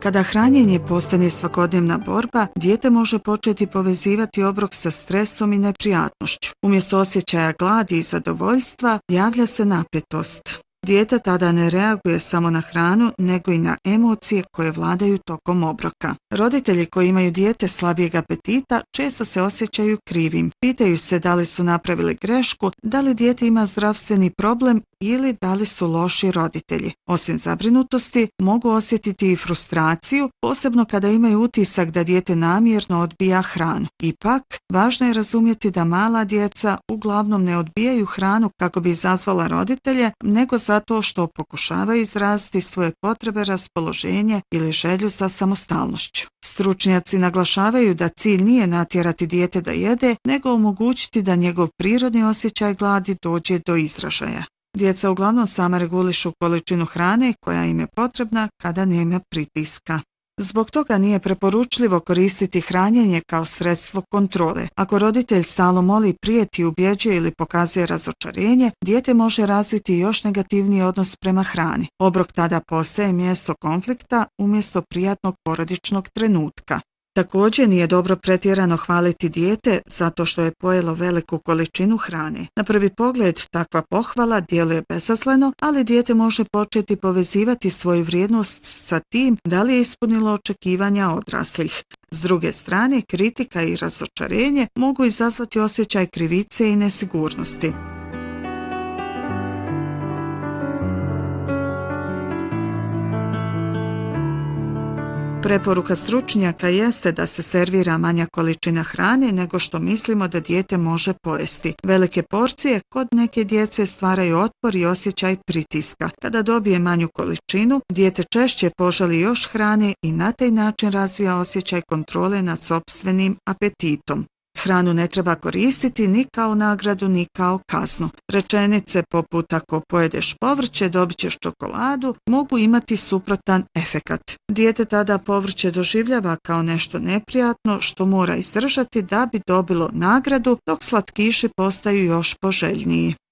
Kada hranjenje postane svakodnevna borba, dijete može početi povezivati obrok sa stresom i neprijatnošću. Umjesto osjećaja gladi i zadovoljstva, javlja se napetost. Dijete tada ne reaguje samo na hranu, nego i na emocije koje vladaju tokom obroka. Roditelji koji imaju dijete slabijeg apetita često se osjećaju krivim. Pitaju se da li su napravili grešku, da li dijete ima zdravstveni problem ili da li su loši roditelji. Osim zabrinutosti, mogu osjetiti i frustraciju, posebno kada imaju utisak da dijete namjerno odbija hranu. Ipak, važno je razumjeti da mala djeca uglavnom ne odbijaju hranu kako bi izazvala roditelje, nego zato što pokušavaju izraziti svoje potrebe, raspoloženje ili želju za samostalnošću. Stručnjaci naglašavaju da cilj nije natjerati dijete da jede, nego omogućiti da njegov prirodni osjećaj gladi dođe do izražaja. Djeca uglavnom sama regulišu količinu hrane koja im je potrebna kada nema pritiska. Zbog toga nije preporučljivo koristiti hranjenje kao sredstvo kontrole. Ako roditelj stalno moli, prijeti, ubjeđuje ili pokazuje razočarenje, dijete može razviti još negativniji odnos prema hrani. Obrok tada postaje mjesto konflikta umjesto prijatnog porodičnog trenutka. Također nije dobro pretjerano hvaliti dijete zato što je pojelo veliku količinu hrane. Na prvi pogled takva pohvala djeluje bezazleno, ali dijete može početi povezivati svoju vrijednost sa tim da li je ispunilo očekivanja odraslih. S druge strane, kritika i razočarenje mogu izazvati osjećaj krivice i nesigurnosti. Preporuka stručnjaka jeste da se servira manja količina hrane nego što mislimo da dijete može pojesti. Velike porcije kod neke djece stvaraju otpor i osjećaj pritiska. Kada dobije manju količinu, dijete češće poželi još hrane i na taj način razvija osjećaj kontrole nad sopstvenim apetitom. Hranu ne treba koristiti ni kao nagradu, ni kao kaznu. Rečenice poput ako pojedeš povrće, dobit ćeš čokoladu, mogu imati suprotan efekat. Dijete tada povrće doživljava kao nešto neprijatno što mora izdržati da bi dobilo nagradu, dok slatkiši postaju još poželjniji.